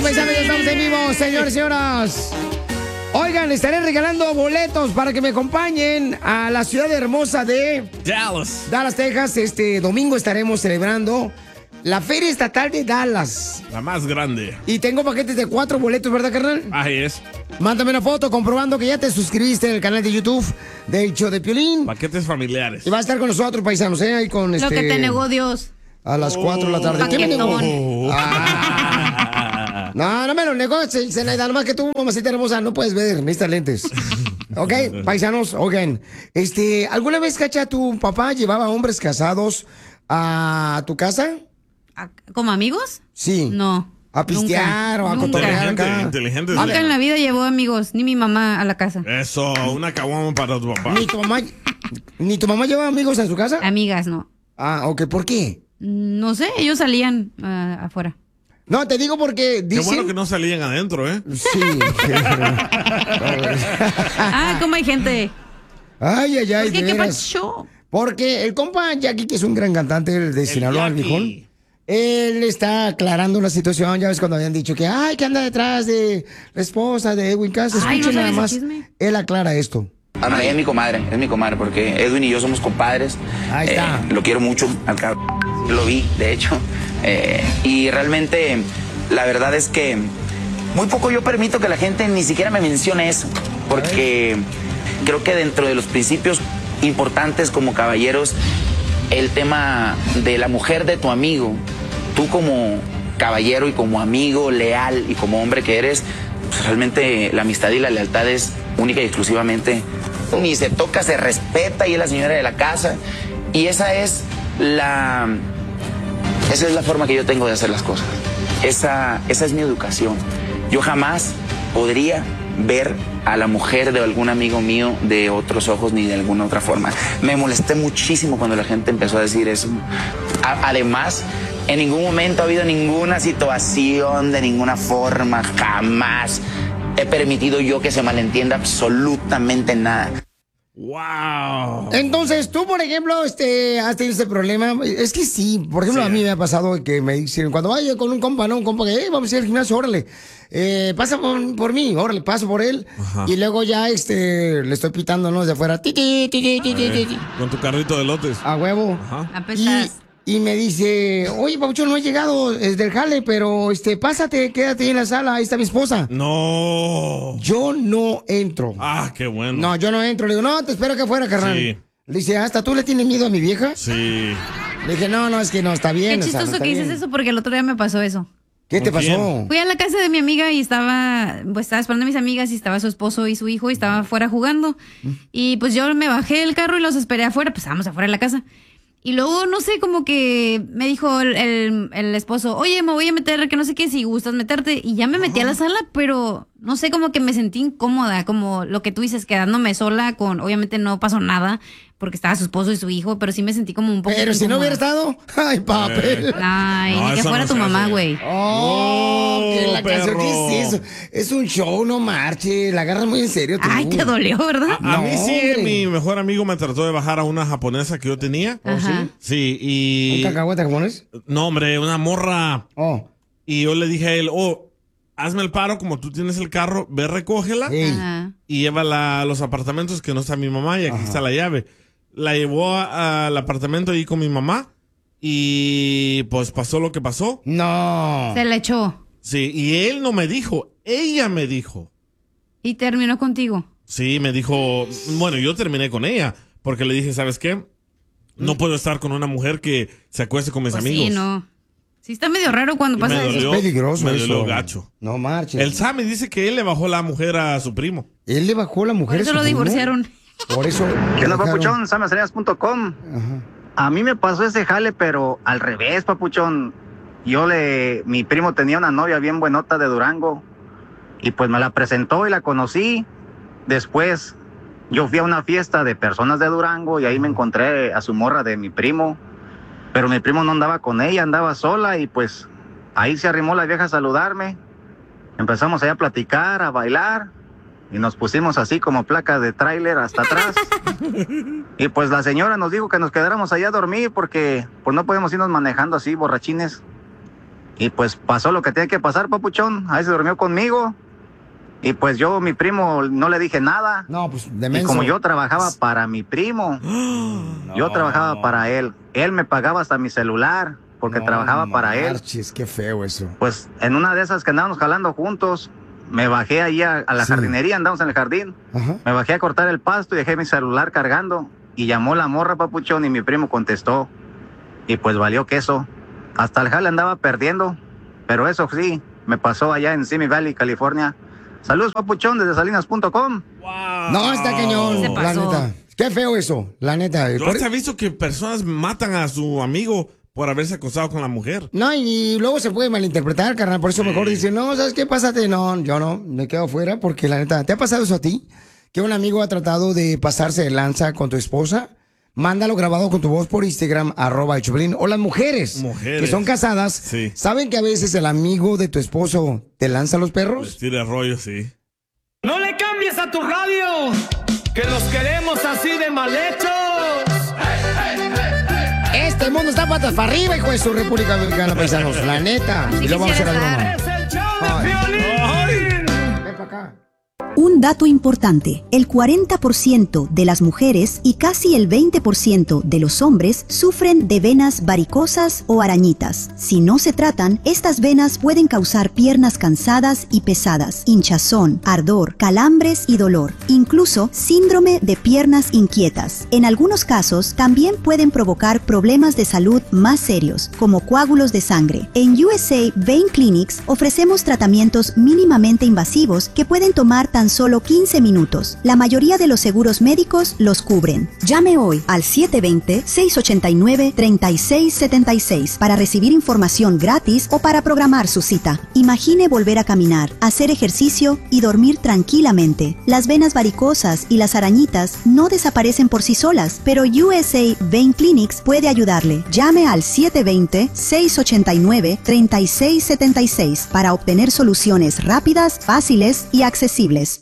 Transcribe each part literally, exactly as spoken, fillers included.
paisanos, ya estamos en vivo, señores y señoras. Oigan, estaré regalando boletos para que me acompañen a la ciudad hermosa de Dallas. Dallas, Texas. Este domingo estaremos celebrando la Feria Estatal de Dallas. La más grande. Y tengo paquetes de cuatro boletos, ¿verdad, carnal? Ahí es. Mándame una foto comprobando que ya te suscribiste en el canal de YouTube del show de Piolín. Paquetes familiares. Y va a estar con nosotros, paisanos, ¿eh? Ahí con Lo este... que te negó Dios. A las cuatro de la tarde. ¿Qué me negó? Oh. Ah. No, no me lo negó, Zenaida. Nomás que tú, mamacita hermosa, no puedes ver. Necesitas lentes. Ok, paisanos, oigan. Este, ¿alguna vez, Cacha, tu papá llevaba hombres casados a tu casa? ¿Como amigos? Sí. No. A pistear nunca, o a nunca. cotorrear acá. Inteligente. Nunca en la vida llevó amigos, ni mi mamá a la casa. Eso, una caguama para tu papá. ¿Ni tu mamá, ¿Ni tu mamá lleva amigos a su casa? Amigas, no. Ah, ok, ¿por qué? No sé, ellos salían uh, afuera. No, te digo porque dicen... Qué bueno que no salían adentro, ¿eh? Sí. Ah, ¿cómo hay gente? Ay, ay, ay. ¿Por qué? de ¿Qué veras. pasó? Porque el compa Jackie, que es un gran cantante de Sinaloa, el viejón, él está aclarando una situación. Ya ves cuando habían dicho que, ay, que anda detrás de la esposa de Edwin Cass. Ay, Escuchen ¿no nada sabes más. el chisme? Él aclara esto. Ah, no, ella es mi comadre, es mi comadre, porque Edwin y yo somos compadres. Ahí está. Eh, lo quiero mucho, al cabrón. Lo vi, de hecho. Eh, y realmente, la verdad es que muy poco yo permito que la gente ni siquiera me mencione eso. Porque creo que dentro de los principios importantes como caballeros, el tema de la mujer de tu amigo, tú como caballero y como amigo leal y como hombre que eres, pues realmente la amistad y la lealtad es única y exclusivamente. Ni se toca, se respeta y es la señora de la casa. Y esa es la, esa es la forma que yo tengo de hacer las cosas. Esa, esa es mi educación. Yo jamás podría ver a la mujer de algún amigo mío de otros ojos ni de alguna otra forma. Me molesté muchísimo cuando la gente empezó a decir eso. A, además, en ningún momento ha habido ninguna situación, de ninguna forma, jamás he permitido yo que se malentienda absolutamente nada. ¡Wow! Entonces, tú, por ejemplo, este, has tenido este problema. Es que sí, por ejemplo, Sí. a mí me ha pasado que me dicen, cuando vaya con un compa, ¿no? Un compa que, eh, vamos a ir al gimnasio, órale. Eh, pasa por, por mí, órale, paso por él. Ajá. Y luego ya, este, le estoy pitando, ¿no? De afuera. Ti, ti, ti, ti, ti, ti, ti, ti. Con tu carrito de lotes. A huevo. Ajá. Apestas. Y, y me dice, oye, Pabuchón, no he llegado desde el jale, pero, este, pásate, quédate ahí en la sala, ahí está mi esposa. No. Yo no entro. Ah, qué bueno. No, yo no entro. Le digo, no, te espero que afuera, carnal. Sí. Le dice, ¿hasta tú le tienes miedo a mi vieja? Sí. Le dije, no, no, es que no, está bien. Qué o sea, no chistoso está que dices bien. eso porque el otro día me pasó eso. ¿Qué te ¿Con pasó? quién? Fui a la casa de mi amiga y estaba, pues estaba esperando a mis amigas y estaba su esposo y su hijo y estaba afuera jugando. Y pues yo me bajé del carro y los esperé afuera, pues estábamos afuera de la casa. Y luego, no sé, como que me dijo el, el, el esposo, oye, me voy a meter, que no sé qué, si gustas meterte. Y ya me metí a la sala, pero no sé, como que me sentí incómoda, como lo que tú dices, quedándome sola con, obviamente no pasó nada, porque estaba su esposo y su hijo, pero sí me sentí como un poco Pero si no incómoda. hubiera estado, ay, papel. Ay, No, ni que eso fuera no tu se mamá, hace. güey. Oh, No, que la canción, perro. ¿qué es eso? Es un show, no marche, la agarras muy en serio tú. Ay, te dolió, ¿verdad? A No, mí sí, hombre. mi mejor amigo me trató de bajar a una japonesa que yo tenía. Ajá. Sí, y... ¿Un cacahuete japonés? No, hombre, una morra. Oh, Y yo le dije a él, oh, hazme el paro, como tú tienes el carro, ve, recógela ey. Ajá. y llévala a los apartamentos que no está mi mamá y aquí está la llave. La llevó a- al apartamento ahí con mi mamá y pues pasó lo que pasó. No. Se le echó. Sí, y él no me dijo, ella me dijo. Y terminó contigo. Sí, me dijo, bueno, yo terminé con ella porque le dije, ¿sabes qué? No puedo estar con una mujer que se acueste con mis Pues amigos. sí, no. Sí está medio raro cuando Y pasa me eso. dolió. Es peligroso me eso. dolió gacho. No marche. El Sammy dice que él le bajó la mujer a su primo. Él le bajó la Por mujer. a eso su lo primo. divorciaron. Por eso. ¿Qué onda, lo dejaron. papuchón? Sameserías punto com. Ajá. A mí me pasó ese jale, pero al revés, papuchón. Yo le... Mi primo tenía una novia bien buenota de Durango. Y pues me la presentó y la conocí. Después, yo fui a una fiesta de personas de Durango y ahí me encontré a su morra de mi primo. Pero mi primo no andaba con ella, andaba sola y pues ahí se arrimó la vieja a saludarme. Empezamos allá a platicar, a bailar. Y nos pusimos así como placa de tráiler hasta atrás. Y pues la señora nos dijo que nos quedáramos allá a dormir porque pues no podemos irnos manejando así, borrachines. Y pues pasó lo que tenía que pasar, papuchón. Ahí se durmió conmigo. Y pues yo, mi primo, no le dije nada. No, pues de Y menso. como yo trabajaba para mi primo, No. yo trabajaba para él. Él me pagaba hasta mi celular porque No trabajaba para él. marches, qué feo eso. Pues en una de esas que andábamos jalando juntos, me bajé ahí a, a la Sí. jardinería, andamos en el jardín. Ajá. Me bajé a cortar el pasto y dejé mi celular cargando. Y llamó la morra, papuchón, y mi primo contestó. Y pues valió queso. Hasta el jale andaba perdiendo. Pero eso sí, me pasó allá en Simi Valley, California. Saludos, papuchón, desde salinas punto com. Wow. No, está cañón, Se la pasó. neta. Qué feo eso, la neta. Yo Por- hasta he visto que personas matan a su amigo por haberse acostado con la mujer. No, y luego se puede malinterpretar, carnal. Por eso mejor dicen, no, ¿sabes qué? Pásate. No, yo no, me quedo fuera porque la neta, ¿te ha pasado eso a ti? Que un amigo ha tratado de pasarse de lanza con tu esposa. Mándalo grabado con tu voz por Instagram, arroba el Choplin. O las mujeres, Mujeres. que son casadas, Sí. ¿saben que a veces el amigo de tu esposo te lanza los perros? Les tira rollo, sí. No le cambies a tu radio, que los queremos así de mal hechos. Este mundo está patas para arriba, hijo de su República Dominicana, paisanos. La neta. Así Y luego vamos a hacer quisiera la estar. broma. Es el show de Ay. Piolín. Ven para acá. Un dato importante, el cuarenta por ciento de las mujeres y casi el veinte por ciento de los hombres sufren de venas varicosas o arañitas. Si no se tratan, estas venas pueden causar piernas cansadas y pesadas, hinchazón, ardor, calambres y dolor, incluso síndrome de piernas inquietas. En algunos casos, también pueden provocar problemas de salud más serios, como coágulos de sangre. En U S A Vein Clinics ofrecemos tratamientos mínimamente invasivos que pueden tomar tan solo quince minutos. La mayoría de los seguros médicos los cubren. Llame hoy al siete dos cero, seis ocho nueve, tres seis siete seis para recibir información gratis o para programar su cita. Imagine volver a caminar, hacer ejercicio y dormir tranquilamente. Las venas varicosas y las arañitas no desaparecen por sí solas, pero U S A Vein Clinics puede ayudarle. Llame al siete dos cero, seis ocho nueve, tres seis siete seis para obtener soluciones rápidas, fáciles y accesibles.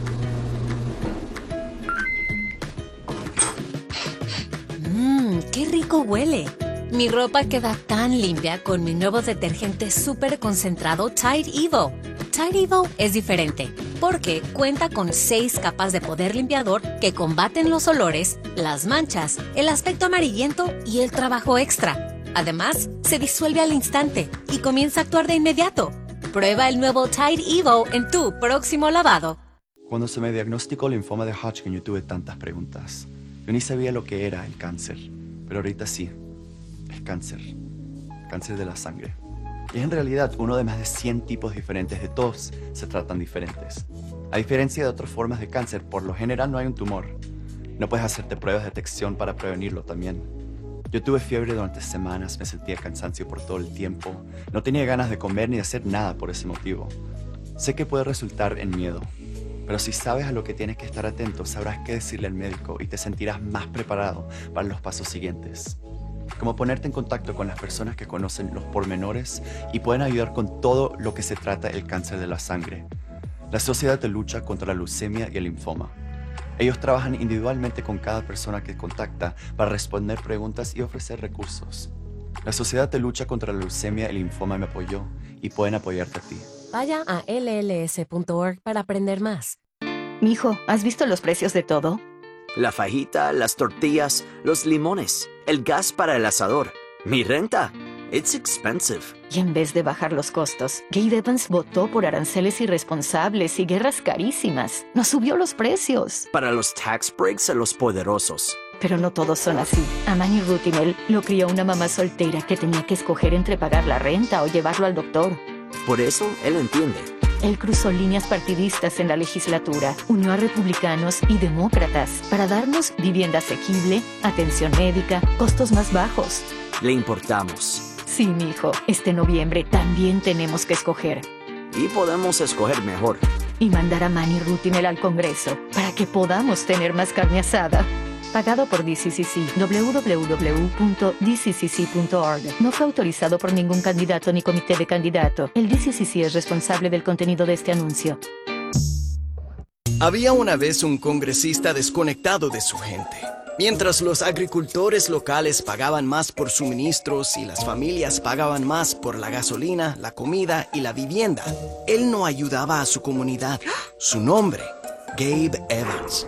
Mmm, qué rico huele. Mi ropa queda tan limpia con mi nuevo detergente súper concentrado Tide Evo. Tide Evo es diferente porque cuenta con seis capas de poder limpiador que combaten los olores, las manchas, el aspecto amarillento y el trabajo extra. Además, se disuelve al instante y comienza a actuar de inmediato. Prueba el nuevo Tide Evo en tu próximo lavado. Cuando se me diagnosticó linfoma de Hodgkin, yo tuve tantas preguntas. Yo ni sabía lo que era el cáncer, pero ahorita sí. Es cáncer. Cáncer de la sangre. Y es en realidad uno de más de cien tipos diferentes. De todos se tratan diferentes. A diferencia de otras formas de cáncer, por lo general no hay un tumor. No puedes hacerte pruebas de detección para prevenirlo también. Yo tuve fiebre durante semanas, me sentía cansancio por todo el tiempo. No tenía ganas de comer ni de hacer nada por ese motivo. Sé que puede resultar en miedo, pero si sabes a lo que tienes que estar atento, sabrás qué decirle al médico y te sentirás más preparado para los pasos siguientes. Como ponerte en contacto con las personas que conocen los pormenores y pueden ayudar con todo lo que se trata el cáncer de la sangre. La Sociedad de Lucha contra la Leucemia y el Linfoma. Ellos trabajan individualmente con cada persona que contacta para responder preguntas y ofrecer recursos. La Sociedad de Lucha contra la Leucemia y el Linfoma me apoyó y pueden apoyarte a ti. Vaya a L L S punto org para aprender más. Mijo, ¿has visto los precios de todo? La fajita, las tortillas, los limones, el gas para el asador, mi renta. It's expensive. Y en vez de bajar los costos, Gabe Evans votó por aranceles irresponsables y guerras carísimas. Nos subió los precios. Para los tax breaks a los poderosos. Pero no todos son así. A Manny Rutinel lo crió una mamá soltera que tenía que escoger entre pagar la renta o llevarlo al doctor. Por eso, él entiende. Él cruzó líneas partidistas en la legislatura, unió a republicanos y demócratas para darnos vivienda asequible, atención médica, costos más bajos. Le importamos. Sí, mijo, este noviembre también tenemos que escoger. Y podemos escoger mejor. Y mandar a Manny Rutinel al Congreso para que podamos tener más carne asada. Pagado por D C C C, w w w punto d c c c punto org. No fue autorizado por ningún candidato ni comité de candidato. El D C C C es responsable del contenido de este anuncio. Había una vez un congresista desconectado de su gente. Mientras los agricultores locales pagaban más por suministros y las familias pagaban más por la gasolina, la comida y la vivienda, él no ayudaba a su comunidad. Su nombre, Gabe Evans.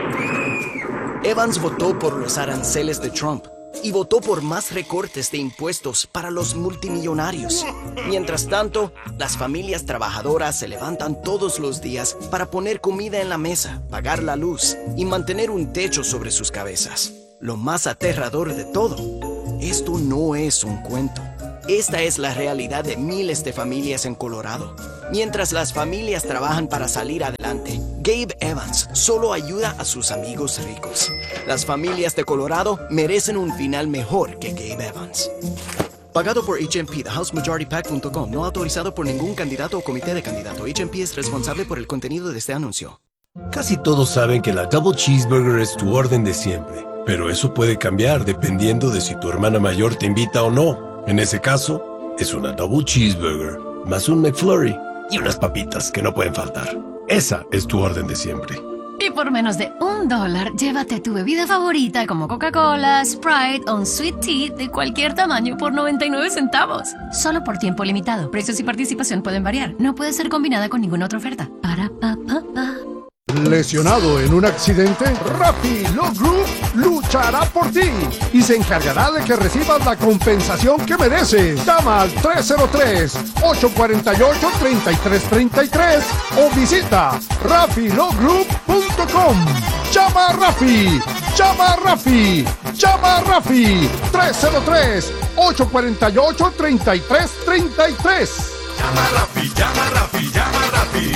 Evans votó por los aranceles de Trump y votó por más recortes de impuestos para los multimillonarios. Mientras tanto, las familias trabajadoras se levantan todos los días para poner comida en la mesa, pagar la luz y mantener un techo sobre sus cabezas. Lo más aterrador de todo, esto no es un cuento. Esta es la realidad de miles de familias en Colorado. Mientras las familias trabajan para salir adelante, Gabe Evans solo ayuda a sus amigos ricos. Las familias de Colorado merecen un final mejor que Gabe Evans. Pagado por H M P, the house majority pac punto com, no autorizado por ningún candidato o comité de candidato. H M P es responsable por el contenido de este anuncio. Casi todos saben que la Double Cheeseburger es tu orden de siempre, pero eso puede cambiar dependiendo de si tu hermana mayor te invita o no. En ese caso, es una Double Cheeseburger, más un McFlurry y unas papitas que no pueden faltar. Esa es tu orden de siempre. Y por menos de un dólar, llévate tu bebida favorita como Coca-Cola, Sprite o un Sweet Tea de cualquier tamaño por noventa y nueve centavos. Solo por tiempo limitado. Precios y participación pueden variar. No puede ser combinada con ninguna otra oferta. Para pa pa pa. ¿Lesionado en un accidente? Rappi Law Group luchará por ti y se encargará de que recibas la compensación que mereces. Llama al tres cero tres, ocho cuatro ocho, tres tres tres tres o visita rappi law group punto com. Llama a Rappi, llama a Rappi, llama a Rappi. tres cero tres, ocho cuatro ocho, tres tres tres tres. Llama a Rappi, llama a Rappi, llama a Rappi.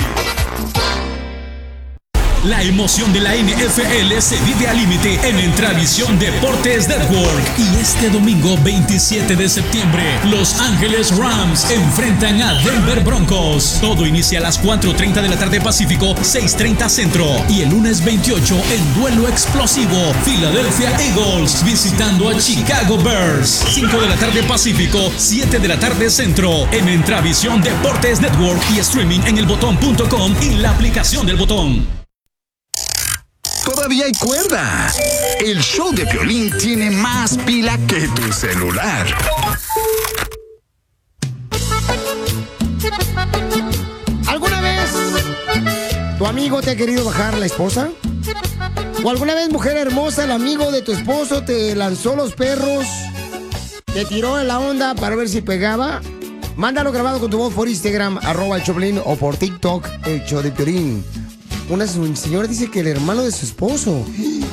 La emoción de la N F L se vive al límite en Entravisión Deportes Network. Y este domingo veintisiete de septiembre, Los Ángeles Rams enfrentan a Denver Broncos. Todo inicia a las cuatro treinta de la tarde Pacífico, seis treinta Centro. Y el lunes veintiocho, en duelo explosivo, Philadelphia Eagles visitando a Chicago Bears. cinco de la tarde Pacífico, siete de la tarde Centro. En Entravisión Deportes Network y streaming en el botón punto com y la aplicación del Botón. Todavía hay cuerda. El show de Piolín tiene más pila que tu celular. ¿Alguna vez tu amigo te ha querido bajar la esposa? ¿O alguna vez, mujer hermosa, el amigo de tu esposo te lanzó los perros, te tiró en la onda para ver si pegaba? Mándalo grabado con tu voz por Instagram, arroba el Choplin, o por TikTok, el show de Piolín. Una señora dice que el hermano de su esposo